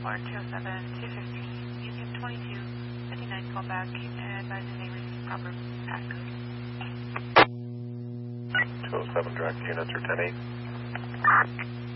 Airport 207-215, Union 2259, call back, advising they receive proper passcode. 207 direct units are 10-8.